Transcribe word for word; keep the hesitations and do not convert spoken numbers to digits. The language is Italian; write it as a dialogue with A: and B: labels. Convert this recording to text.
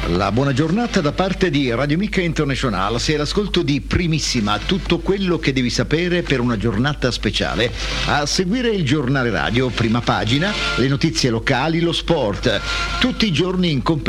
A: La buona giornata da parte di Radio Micca International. Sei all'ascolto di Primissima, tutto quello che devi sapere per una giornata speciale. A seguire il giornale radio, prima pagina, le notizie locali, lo sport. Tutti i giorni in compagnia